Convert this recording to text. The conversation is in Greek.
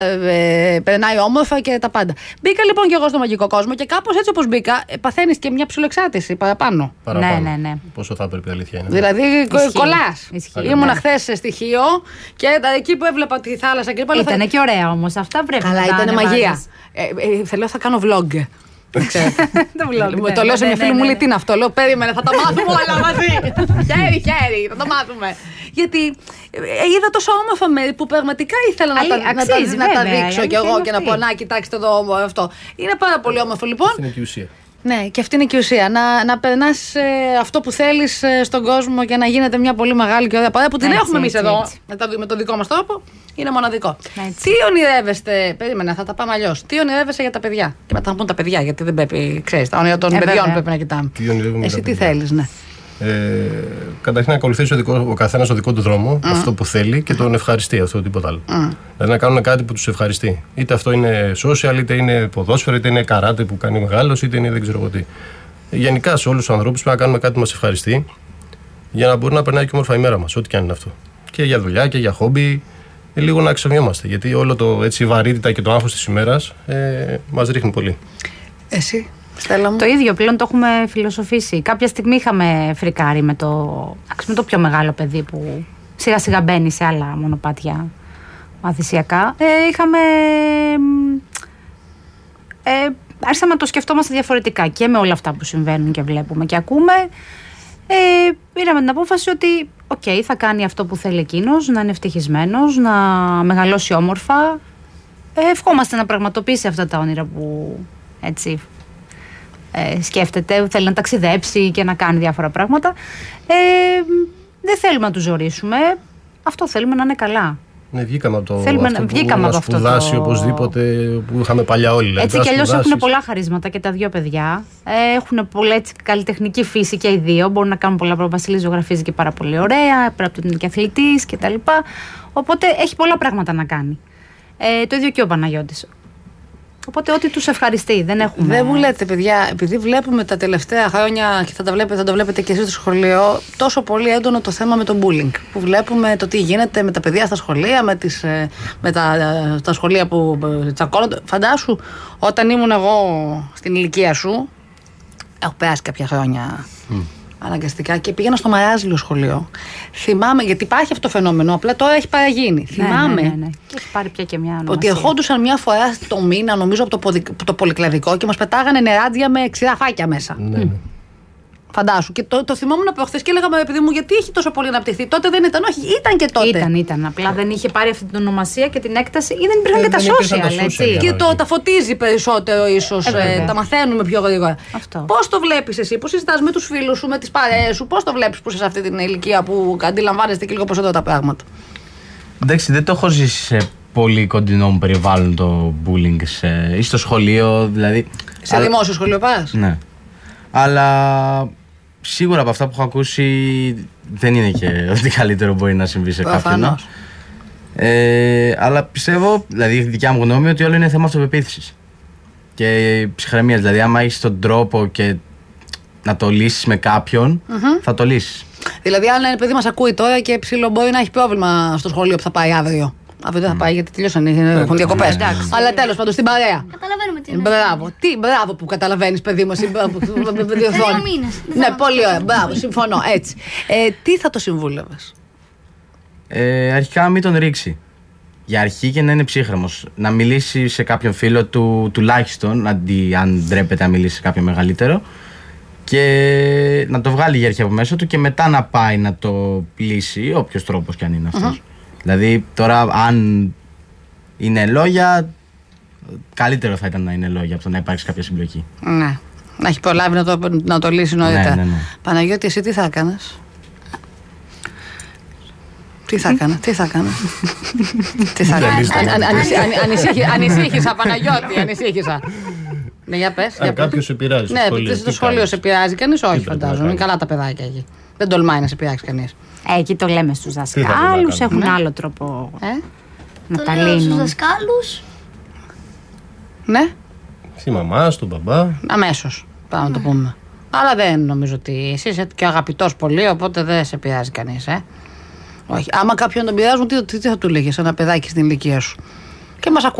περνάει όμορφα και τα πάντα. Μπήκα λοιπόν και εγώ στο μαγικό κόσμο και κάπως έτσι όπως μπήκα, παθαίνεις και μια ψιλοεξάρτηση παραπάνω. Ναι. Πόσο θα έπρεπε, αλήθεια είναι. Δηλαδή κολλάς. Ήμουνα χθες σε στοιχείο και εκεί που έβλεπα τη θάλασσα και είπα. Ήτανε και ωραία όμως. Αυτά πρέπει να τα Καλά, ήταν μαγεία. Θέλω, θα κάνω vlog. Το λέω σε μια φίλη μου, λέει τι είναι αυτό. Λέω περίμενε, θα τα μάθουμε όλα μαζί. Χέρι, θα το μάθουμε. Γιατί είδα τόσο όμορφα μέρη που πραγματικά ήθελα να τα δείξω κι εγώ και να πω να κοιτάξτε εδώ αυτό. Είναι πάρα πολύ όμορφο λοιπόν. Αυτή είναι και η ουσία. Ναι, και αυτή είναι και η ουσία. Να περνάς αυτό που θέλεις στον κόσμο και να γίνεται μια πολύ μεγάλη και ωραία παρέα που την έχουμε εμείς εδώ με τον δικό μας τρόπο. Είναι μοναδικό. Τι ονειρεύεστε, περίμενα, θα τα πάμε αλλιώς. Τι ονειρεύεσαι για τα παιδιά. Και μετά θα πούν τα παιδιά, γιατί δεν πρέπει, ξέρεις, τα όνειρα των παιδιών πρέπει να κοιτάμε. Εσύ τι θέλεις, ναι. Καταρχήν να ακολουθήσει ο καθένας το δικό του δρόμο, αυτό που θέλει και τον ευχαριστεί, αυτό τίποτα άλλο. Δηλαδή να κάνουν κάτι που τους ευχαριστεί. Είτε αυτό είναι social, είτε είναι ποδόσφαιρο, είτε είναι καράτε που κάνει μεγάλος, είτε είναι δεν ξέρω εγώ τι. Γενικά σε όλους τους ανθρώπους πρέπει να κάνουμε κάτι που μας ευχαριστεί για να μπορεί να περνάει και όμορφα η μέρα μας, ό,τι και αν είναι αυτό. Και για δουλειά και για χόμπι, λίγο να ξαφνιόμαστε. Γιατί όλο το έτσι, η βαρύτητα και το άγχος της ημέρας μας ρίχνει πολύ. Εσύ. Στέλλα μου. Το ίδιο πλέον το έχουμε φιλοσοφήσει. Κάποια στιγμή είχαμε φρικάρει με το πιο μεγάλο παιδί που σιγά σιγά μπαίνει σε άλλα μονοπάτια μαθησιακά. Άρχισαμε να το σκεφτόμαστε διαφορετικά και με όλα αυτά που συμβαίνουν και βλέπουμε και ακούμε. Πήραμε την απόφαση ότι θα κάνει αυτό που θέλει εκείνος, να είναι ευτυχισμένος, να μεγαλώσει όμορφα. Ευχόμαστε να πραγματοποιήσει αυτά τα όνειρα που έτσι σκέφτεται, θέλει να ταξιδέψει και να κάνει διάφορα πράγματα. Δεν θέλουμε να του ζορίσουμε. Αυτό θέλουμε να είναι καλά. Ναι, βγήκαμε από αυτό να σπουδάσει οπωσδήποτε που είχαμε παλιά όλοι. Έτσι κι αλλιώς έχουν πολλά χαρίσματα και τα δύο παιδιά. Έχουν πολύ έτσι, καλλιτεχνική φύση και οι δύο. Μπορούν να κάνουν πολλά πράγματα. Βασίλης ζωγραφίζει και πάρα πολύ ωραία. Πρέπει να είναι και αθλητής κτλ. Οπότε έχει πολλά πράγματα να κάνει. Το ίδιο και ο Παναγιώτης. Οπότε ό,τι τους ευχαριστεί, δεν έχουμε. Δεν μου λέτε, παιδιά, επειδή βλέπουμε τα τελευταία χρόνια και θα το βλέπετε και εσείς στο σχολείο, τόσο πολύ έντονο το θέμα με το bullying. Που βλέπουμε το τι γίνεται με τα παιδιά στα σχολεία, με τα σχολεία που τσακώνονται. Φαντάσου, όταν ήμουν εγώ στην ηλικία σου, έχω περάσει κάποια χρόνια. Αναγκαστικά και πήγαινα στο Μαράζιλο σχολείο. Θυμάμαι, γιατί υπάρχει αυτό το φαινόμενο, απλά τώρα έχει παραγίνει. Θυμάμαι. Ναι. Έχει πάρει πια και μια ονομασία. Ότι ερχόντουσαν μια φορά το μήνα, νομίζω, από το πολυκλαδικό και μας πετάγανε νεράντια με ξηραφάκια μέσα. Ναι. Φαντάσου. Και το θυμόμουν προχθές και έλεγα, παιδί μου, γιατί έχει τόσο πολύ αναπτυχθεί. Τότε δεν ήταν, όχι, ήταν και τότε. Ήταν. Απλά δεν είχε πάρει αυτή την ονομασία και την έκταση ή δεν υπήρχαν και τα social. Έτσι. Και τα φωτίζει περισσότερο, ίσως. Τα μαθαίνουμε πιο γρήγορα. Πώς το βλέπεις εσύ, που συζητάς με τους φίλους σου, με τις παρέες σου, πώς το βλέπεις που είσαι σε αυτή την ηλικία που αντιλαμβάνεστε και λίγο περισσότερο τα πράγματα. Εντάξει, δεν το έχω ζήσει σε πολύ κοντινό μου περιβάλλον το bullying ή στο σχολείο, δηλαδή. Σε δημόσιο σχολείο πας? Ναι. Αλλά σίγουρα από αυτά που έχω ακούσει δεν είναι και ότι καλύτερο μπορεί να συμβεί σε κάποιον. Αλλά πιστεύω, δηλαδή η δικιά μου γνώμη, ότι όλο είναι θέμα αυτοπεποίθησης και ψυχραιμίας. Δηλαδή άμα έχεις τον τρόπο και να το λύσεις με κάποιον, θα το λύσεις. Δηλαδή αν ένα παιδί μας ακούει τώρα και ψηλό μπορεί να έχει πρόβλημα στο σχολείο που θα πάει αύριο. Αύριο δεν θα πάει γιατί τελειώσαν, έχουν διακοπές. Αλλά τέλος πάντων στην παρέα. Καταλαβαίνουμε τι είναι. Μπράβο που καταλαβαίνεις, παιδί μου. Ναι, πολύ ωραία. Μπράβο, συμφωνώ. Έτσι. Τι θα το συμβούλευες? Αρχικά μην τον ρίξει. Για αρχή και να είναι ψύχρεμος. Να μιλήσει σε κάποιον φίλο του τουλάχιστον, αντί αν ντρέπεται να μιλήσει σε κάποιον μεγαλύτερο. Και να το βγάλει για αρχή από μέσα του και μετά να πάει να το λύσει, όποιος τρόπος κι αν είναι αυτός. Δηλαδή τώρα αν είναι λόγια, καλύτερο θα ήταν να είναι λόγια από το να υπάρξει κάποια συμπλοκή. Ναι, να έχει προλάβει να το λύσει νωρίτερα. Ναι. Παναγιώτη, εσύ τι θα έκανες? Τι θα έκανες? Ανησύχησα, Παναγιώτη, ανησύχησα. Ναι, για πες. Αν κάποιος σε πειράζει. Ναι, στο σχολείο σε πειράζει κανείς? Όχι, φαντάζομαι. Είναι καλά τα παιδάκια εκεί. Δεν τολμάει να σε πειράξει κανείς. Εκεί το λέμε στους δασκάλους, έχουν άλλο τρόπο να τα λύνουν. Στους δασκάλους. Ναι. Στη μαμά, στον μπαμπά. Αμέσως, πάμε να το πούμε. Αλλά δεν νομίζω ότι εσύ είσαι και αγαπητός πολύ, οπότε δεν σε πειράζει κανείς. Όχι. Άμα κάποιον τον πειράζουν, τι θα του λέγεις ένα παιδάκι στην ηλικία σου? Και μας